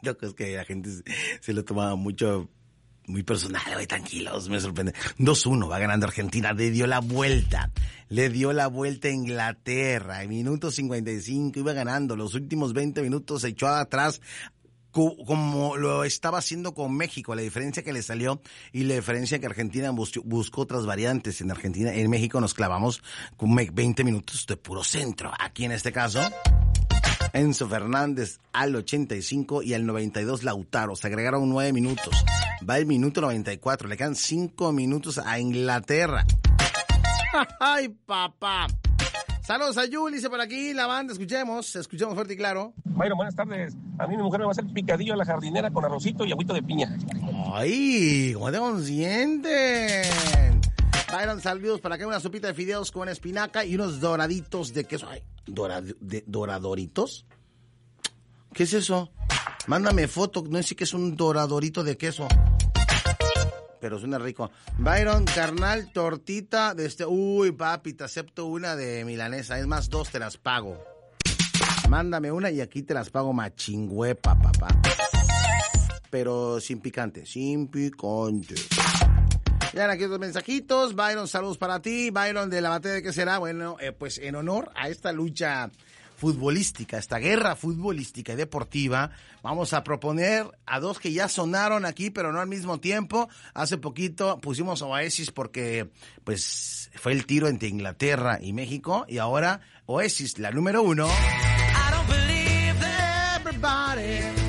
loco, es que la gente se lo tomaba mucho, muy personal, güey, tranquilos, me sorprende. 2-1, va ganando Argentina, le dio la vuelta a Inglaterra, en minuto 55, iba ganando, los últimos 20 minutos se echó atrás, como lo estaba haciendo con México, la diferencia que le salió y la diferencia que Argentina buscó otras variantes. En Argentina, en México nos clavamos con 20 minutos de puro centro. Aquí en este caso, Enzo Fernández al 85 y al 92 Lautaro. Se agregaron 9 minutos. Va el minuto 94. Le quedan 5 minutos a Inglaterra. ¡Ay, papá! Saludos a Yul, dice por aquí la banda. Escuchemos fuerte y claro. Byron, buenas tardes. A mí mi mujer me va a hacer picadillo a la jardinera con arrocito y agüito de piña. ¡Ay! ¿Cómo te consienten? Byron, saludos para acá, una sopita de fideos con espinaca y unos doraditos de queso. Ay, ¿doradoritos? ¿Qué es eso? Mándame foto, no sé qué es un doradorito de queso. Pero suena rico. Byron, carnal, tortita de Uy, papi, te acepto una de milanesa. Es más, 2 te las pago. Mándame una y aquí te las pago machingüepa, papá. Pero sin picante, Ya aquí otros mensajitos. Byron, saludos para ti. Byron, de la batalla de qué será. Bueno, pues en honor a esta lucha futbolística, esta guerra futbolística y deportiva, vamos a proponer a 2 que ya sonaron aquí, pero no al mismo tiempo. Hace poquito pusimos Oasis porque, pues, fue el tiro entre Inglaterra y México, y ahora Oasis, la número 1. I don't believe that everybody